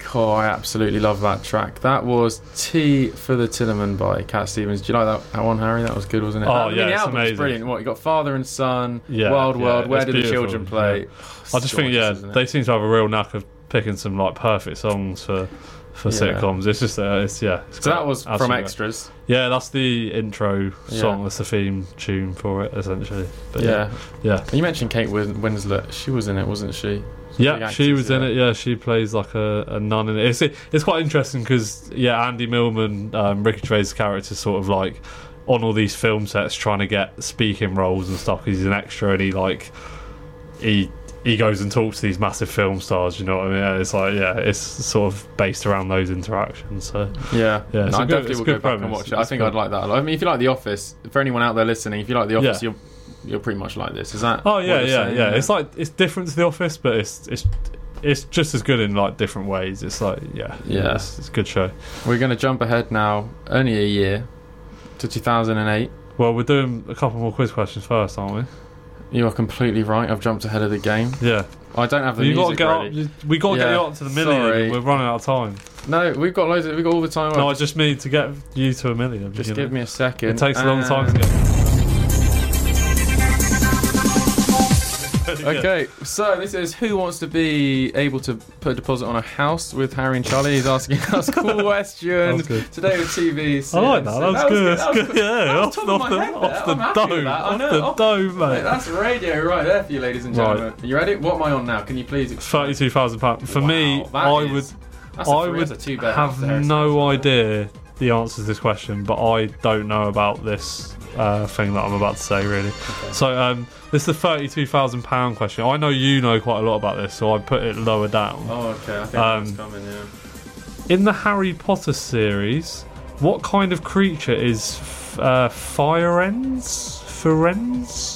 Oh, I absolutely love that track. That was Tea for the Tillerman by Cat Stevens. Do you like that one, Harry? That was good, wasn't it? Oh, the it's album amazing. was brilliant. What, you got Father and Son, Yeah, Wild World, Where it's Do the beautiful, Children Play? yeah. I just think, they seem to have a real knack of picking some like perfect songs for sitcoms. It's just, it's So great. that was from Absolutely Extras. Yeah, that's the intro song. Yeah. That's the theme tune for it, essentially. But Yeah. yeah. You mentioned Kate Winslet. She was in it, wasn't she? Yeah, she was in it. Yeah, she plays like a nun in it. It's quite interesting because Andy Millman, Ricky Gervais' character, sort of like on all these film sets trying to get speaking roles and stuff because he's an extra and he goes and talks to these massive film stars. You know what I mean? And it's like it's sort of based around those interactions. So yeah. No, I definitely will go back and watch it. I think I'd like that a lot. I mean, if you like The Office, for anyone out there listening, if you like The Office, you're pretty much like this. Is that? Oh yeah. It's like it's different to The Office, but it's just as good in like different ways. It's like it's a good show. We're going to jump ahead now, only a year, to 2008. Well, we're doing a couple more quiz questions first, aren't we? You are completely right. I've jumped ahead of the game. Yeah. I don't have the We music got to get you up to the million. Sorry. We're running out of time. No, we've got all the time. No, I just need to get you to a million. Just give me a second. It takes a long time to get. Okay, so this is who wants to be able to put a deposit on a house with Harry and Charlie. He's asking us cool questions. Today with TV. I like that. That was good. That was good. Yeah, off top the of my head dome. Mate, that's radio right there for you, ladies and gentlemen. Are you ready? What am I on now? Can you please explain? £32,000. For me, I would have no idea the answer to this question, but I don't know about this thing that I'm about to say, really. Okay. So this is the £32,000 question. I know you know quite a lot about this, so I put it lower down. Oh, okay. I think that's coming, In the Harry Potter series, what kind of creature is Firenze?